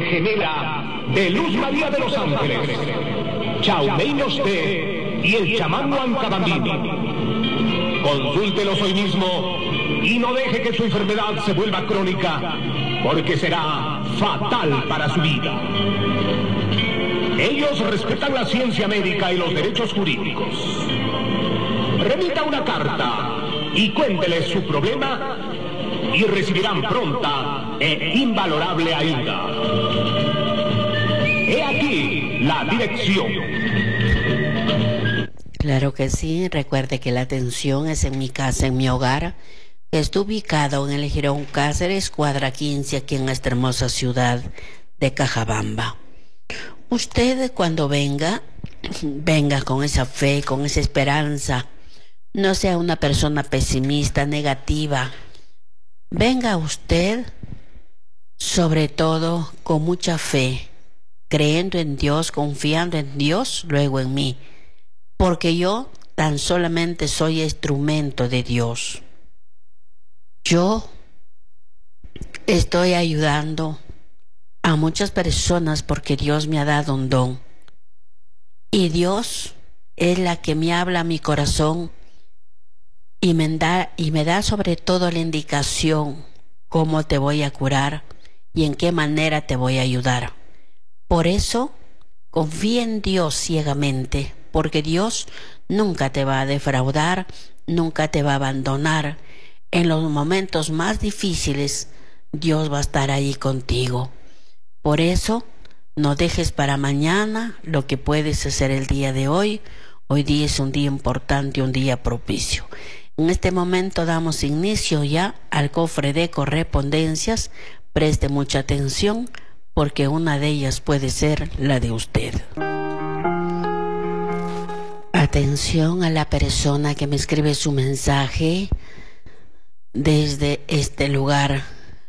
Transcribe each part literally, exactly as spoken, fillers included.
gemela de Luz María de los Ángeles, Chaumein Oste y el chamán Huancabambini. Consúltelos hoy mismo y no deje que su enfermedad se vuelva crónica, porque será fatal para su vida. Ellos respetan la ciencia médica y los derechos jurídicos. Remita una carta y cuénteles su problema y recibirán pronta e invalorable ayuda. He aquí la dirección. Claro que sí, recuerde que la atención es en mi casa, en mi hogar, que está ubicado en el Jirón Cáceres, cuadra quince, aquí en esta hermosa ciudad de Cajabamba. Usted cuando venga, venga con esa fe, con esa esperanza, no sea una persona pesimista, negativa. Venga usted, sobre todo, con mucha fe, creyendo en Dios, confiando en Dios, luego en mí, porque yo tan solamente soy instrumento de Dios. Yo estoy ayudando a muchas personas porque Dios me ha dado un don, y Dios es la que me habla a mi corazón y me da, y me da sobre todo la indicación cómo te voy a curar y en qué manera te voy a ayudar. Por eso confía en Dios ciegamente, porque Dios nunca te va a defraudar, nunca te va a abandonar. En los momentos más difíciles Dios va a estar ahí contigo. Por eso no dejes para mañana lo que puedes hacer el día de hoy. Hoy día es un día importante, un día propicio. En este momento damos inicio ya al cofre de correspondencias. Preste mucha atención porque una de ellas puede ser la de usted. Atención a la persona que me escribe su mensaje desde este lugar,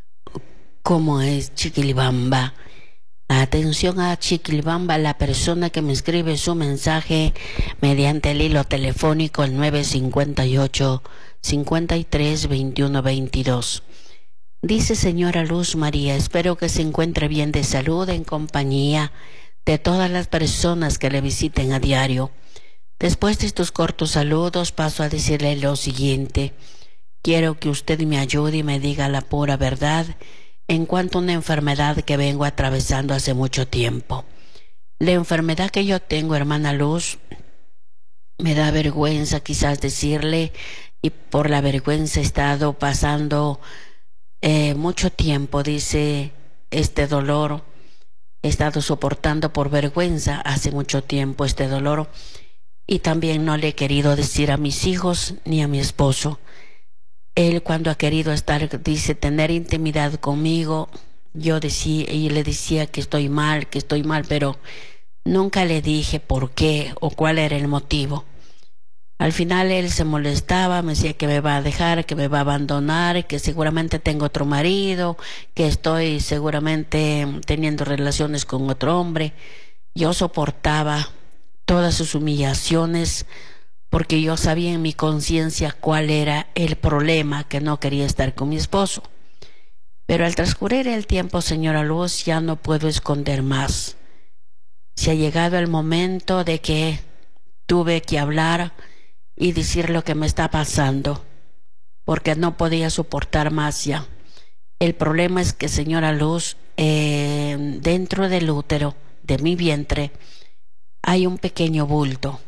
como es Chiquilibamba. Atención a Chiquilibamba, la persona que me escribe su mensaje mediante el hilo telefónico el nueve cinco ocho, cinco tres, veintiuno veintidós. Dice: señora Luz María, espero que se encuentre bien de salud en compañía de todas las personas que le visiten a diario. Después de estos cortos saludos paso a decirle lo siguiente. Quiero que usted me ayude y me diga la pura verdad en cuanto a una enfermedad que vengo atravesando hace mucho tiempo. La enfermedad que yo tengo, hermana Luz, me da vergüenza quizás decirle, y por la vergüenza he estado pasando eh, mucho tiempo, dice, este dolor. He estado soportando por vergüenza hace mucho tiempo este dolor, y también no le he querido decir a mis hijos ni a mi esposo. Él, cuando ha querido estar, dice, tener intimidad conmigo, yo decía, y le decía que estoy mal, que estoy mal, pero nunca le dije por qué o cuál era el motivo. Al final él se molestaba, me decía que me va a dejar, que me va a abandonar, que seguramente tengo otro marido, que estoy seguramente teniendo relaciones con otro hombre. Yo soportaba todas sus humillaciones, porque yo sabía en mi conciencia cuál era el problema, que no quería estar con mi esposo. Pero al transcurrir el tiempo, señora Luz, ya no puedo esconder más. Se ha llegado el momento de que tuve que hablar y decir lo que me está pasando, porque no podía soportar más ya. El problema es que, señora Luz, eh, dentro del útero de mi vientre hay un pequeño bulto,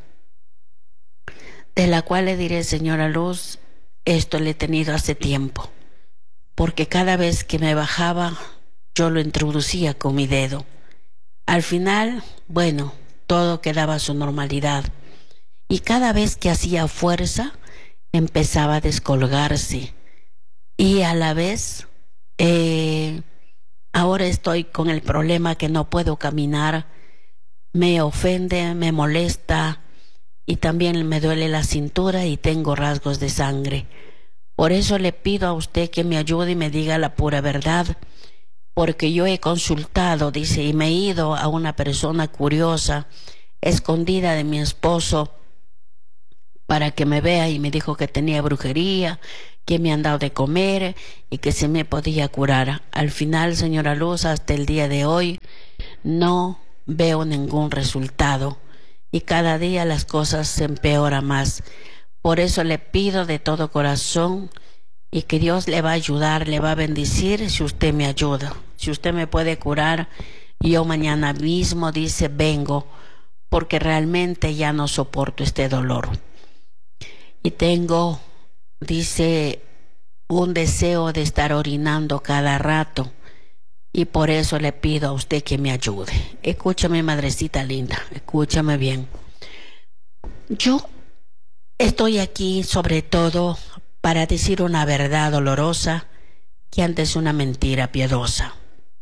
de la cual le diré, señora Luz, esto le he tenido hace tiempo, porque cada vez que me bajaba, yo lo introducía con mi dedo. Al final, bueno, todo quedaba a su normalidad, y cada vez que hacía fuerza, empezaba a descolgarse, y a la vez, eh, ahora estoy con el problema que no puedo caminar, me ofende, me molesta, y también me duele la cintura y tengo rasgos de sangre. Por eso le pido a usted que me ayude y me diga la pura verdad, porque yo he consultado, dice, y me he ido a una persona curiosa, escondida de mi esposo, para que me vea, y me dijo que tenía brujería, que me han dado de comer y que se me podía curar. Al final, señora Luz, hasta el día de hoy no veo ningún resultado y cada día las cosas se empeoran más. Por eso le pido de todo corazón y que Dios le va a ayudar, le va a bendecir si usted me ayuda. Si usted me puede curar, yo mañana mismo, dice, vengo, porque realmente ya no soporto este dolor. Y tengo, dice, un deseo de estar orinando cada rato. Y por eso le pido a usted que me ayude. Escúchame, madrecita linda, escúchame bien. Yo estoy aquí sobre todo para decir una verdad dolorosa que antes una mentira piadosa.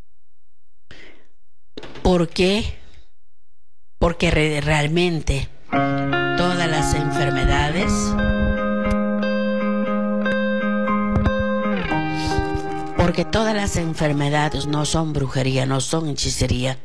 ¿Por qué? Porque re realmente todas las enfermedades porque todas las enfermedades no son brujería, no son hechicería.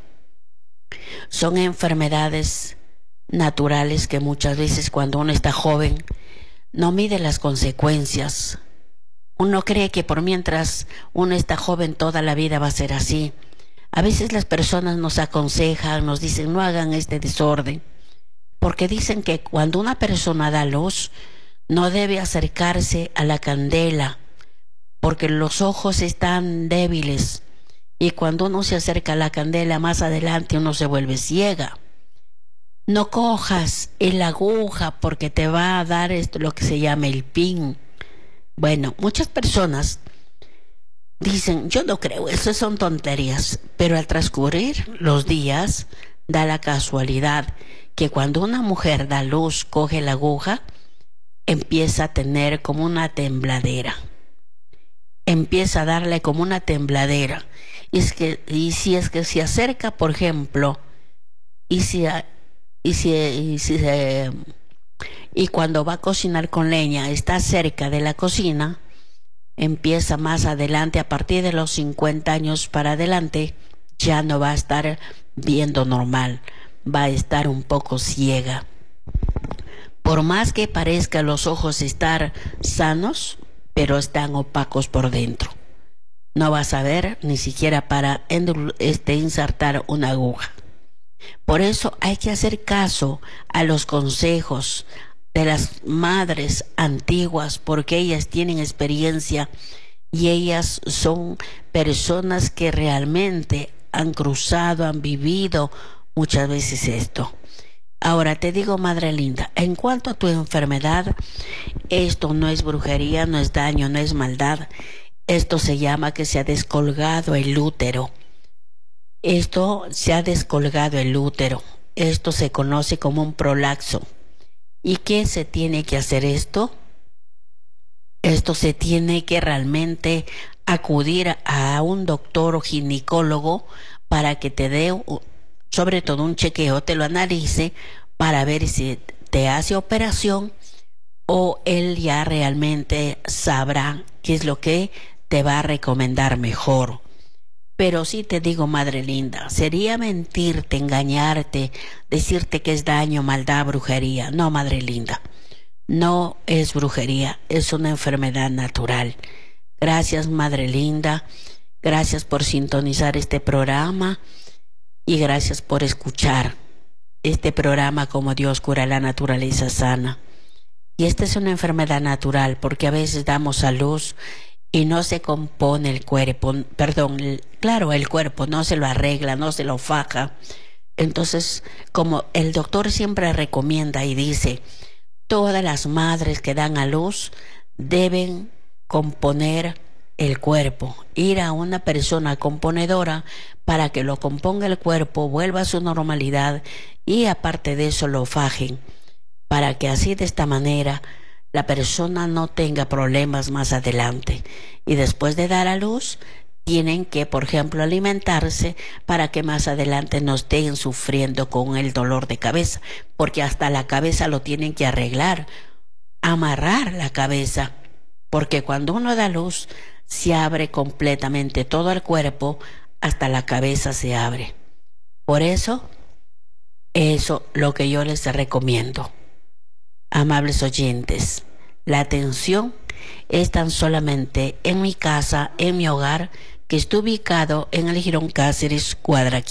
Son enfermedades naturales que muchas veces cuando uno está joven no mide las consecuencias. Uno cree que por mientras uno está joven toda la vida va a ser así. A veces las personas nos aconsejan, nos dicen no hagan este desorden, porque dicen que cuando una persona da luz no debe acercarse a la candela, porque los ojos están débiles y cuando uno se acerca a la candela más adelante uno se vuelve ciega. No cojas la aguja porque te va a dar esto, lo que se llama el pin. Bueno, muchas personas dicen, yo no creo, eso son tonterías, pero al transcurrir los días da la casualidad que cuando una mujer da luz, coge la aguja, empieza a tener como una tembladera. Empieza a darle como una tembladera. Y, es que, y si es que se acerca, por ejemplo, y si, y si, y si se, y cuando va a cocinar con leña, está cerca de la cocina, empieza más adelante, a partir de los cincuenta años para adelante, ya no va a estar viendo normal, va a estar un poco ciega. Por más que parezca los ojos estar sanos, pero están opacos por dentro. No vas a ver ni siquiera para este, insertar una aguja. Por eso hay que hacer caso a los consejos de las madres antiguas, porque ellas tienen experiencia y ellas son personas que realmente han cruzado, han vivido muchas veces esto. Ahora te digo, madre linda, en cuanto a tu enfermedad, esto no es brujería, no es daño, no es maldad. Esto se llama que se ha descolgado el útero. Esto se ha descolgado el útero. Esto se conoce como un prolapso. ¿Y qué se tiene que hacer esto? Esto se tiene que realmente acudir a un doctor o ginecólogo para que te dé sobre todo un chequeo, te lo analice para ver si te hace operación o él ya realmente sabrá qué es lo que te va a recomendar mejor. Pero sí te digo, madre linda, sería mentirte, engañarte, decirte que es daño, maldad, brujería. No, madre linda, no es brujería, es una enfermedad natural. Gracias, madre linda, gracias por sintonizar este programa. Y gracias por escuchar este programa Como Dios cura la naturaleza sana. Y esta es una enfermedad natural porque a veces damos a luz y no se compone el cuerpo, perdón, el, claro, el cuerpo no se lo arregla, no se lo faja. Entonces, como el doctor siempre recomienda y dice, todas las madres que dan a luz deben componer el cuerpo, ir a una persona componedora para que lo componga el cuerpo, vuelva a su normalidad y aparte de eso lo fajen, para que así de esta manera la persona no tenga problemas más adelante. Y después de dar a luz tienen que, por ejemplo, alimentarse para que más adelante no estén sufriendo con el dolor de cabeza, porque hasta la cabeza lo tienen que arreglar, amarrar la cabeza, porque cuando uno da luz se abre completamente todo el cuerpo, hasta la cabeza se abre. Por eso, eso lo que yo les recomiendo. amables oyentes. La atención es tan solamente en mi casa, en mi hogar, que está ubicado en el Jirón Cáceres, cuadra